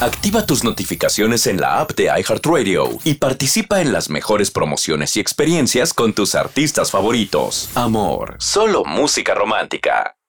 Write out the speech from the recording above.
Activa tus notificaciones en la app de iHeartRadio y participa en las mejores promociones y experiencias con tus artistas favoritos. Amor, solo música romántica.